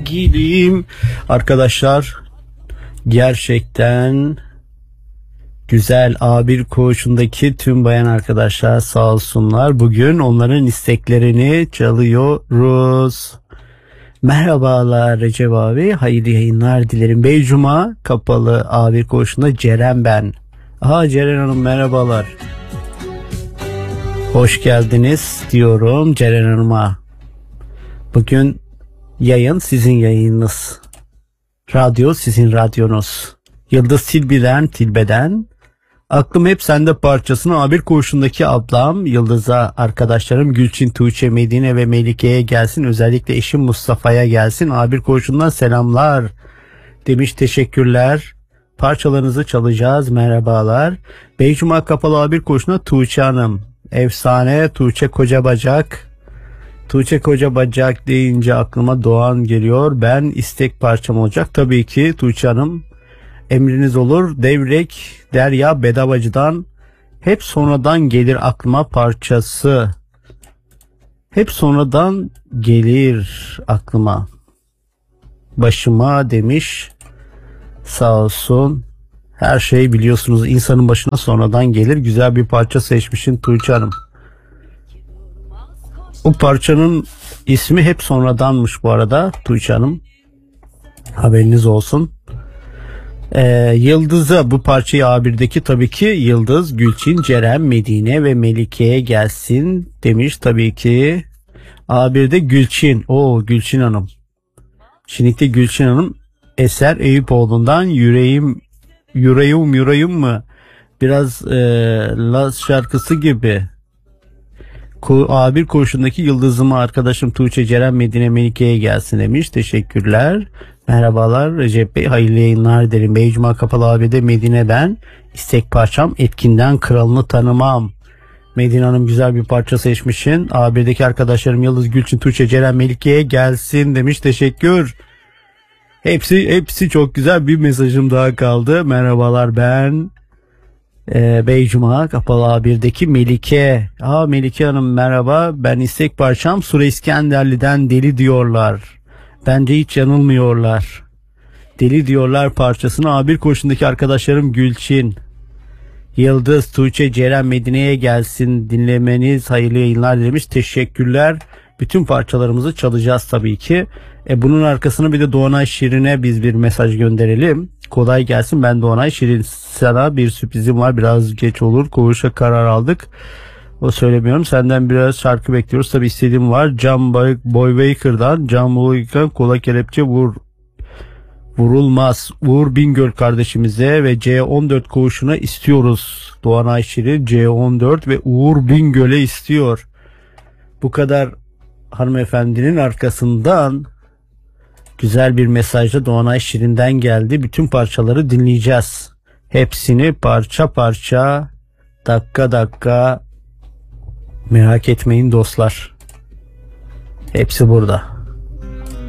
sevgilim. Arkadaşlar gerçekten güzel A1 koğuşundaki tüm bayan arkadaşlar sağ olsunlar. Bugün onların isteklerini çalıyoruz. Merhabalar Recep abi, hayırlı yayınlar dilerim. Beycuma kapalı A1 koğuşunda Ceren ben. Ceren Hanım merhabalar. Hoş geldiniz diyorum Ceren Hanım'a. Bugün yayın sizin yayınınız. Radyo sizin radyonuz. Yıldız Tilbe'den. Aklım hep sende parçasını A1 koğuşundaki ablam Yıldız'a, arkadaşlarım Gülçin, Tuğçe, Medine ve Melike'ye gelsin. Özellikle eşim Mustafa'ya gelsin. A1 koğuşundan selamlar demiş, teşekkürler. Parçalarınızı çalacağız, merhabalar. Beycuma kapalı A1 koğuşuna Tuğçe Hanım. Efsane Tuğçe Kocabacak. Tuğçe Kocabacak deyince aklıma Doğan geliyor. Ben istek parçam olacak. Tabii ki Tuğçe Hanım, emriniz olur. Devrek Derya Bedavacı'dan hep sonradan gelir aklıma parçası. Hep sonradan gelir aklıma. Başıma demiş. Sağ olsun. Her şey biliyorsunuz insanın başına sonradan gelir. Güzel bir parça seçmişsin Tuğçe Hanım. O parçanın ismi hep sonradanmış bu arada Tuğçe Hanım. Haberiniz olsun. Yıldız'a bu parçayı A1'deki tabii ki Yıldız, Gülçin, Ceren, Medine ve Melike'ye gelsin demiş tabii ki. A1'de Gülçin. Gülçin Hanım. Şimdi de Gülçin Hanım Eser Eyüpoğlu'ndan yüreğim mı? Biraz Laz şarkısı gibi. A1 koğuşundaki Yıldız'ıma arkadaşım Tuğçe, Ceren, Medine, Melike'ye gelsin demiş. Teşekkürler. Merhabalar Recep Bey, hayırlı yayınlar derim. Beycuma kapalı AB'de Medine ben. İstek parçam Etkin'den Kralını Tanımam. Medine Hanım güzel bir parça seçmişsin. AB'deki arkadaşlarım Yıldız, Gülçin, Tuğçe, Ceren, Melike'ye gelsin demiş. Teşekkür. Hepsi çok güzel. Bir mesajım daha kaldı. Merhabalar ben Beycuma kapalı A1'deki Melike. Melike Hanım merhaba. Ben istek parçam Sure İskenderli'den Deli Diyorlar. Bence hiç yanılmıyorlar. Deli Diyorlar parçasını A1 koğuşundaki arkadaşlarım Gülçin, Yıldız, Tuğçe, Ceren, Medine'ye gelsin dinlemeniz, hayırlı yayınlar demiş. Teşekkürler. Bütün parçalarımızı çalacağız tabii ki. Bunun arkasına bir de Doğanay Şirin'e biz bir mesaj gönderelim. Kolay gelsin, ben Doğanay Şirin. Sana bir sürprizim var, biraz geç olur. Koğuşa karar aldık. O söylemiyorum. Senden biraz şarkı bekliyoruz. Tabii istediğim var. Boy Baker'dan Can Boykan Kola Kelepçe Vurulmaz. Uğur Bingöl kardeşimize ve C14 koğuşuna istiyoruz. Doğan Ayşir'i C14 ve Uğur Bingöl'e istiyor. Bu kadar hanımefendinin arkasından güzel bir mesajla Doğan Ayşir'inden geldi. Bütün parçaları dinleyeceğiz. Hepsini parça parça, dakika dakika, merak etmeyin dostlar. Hepsi burada.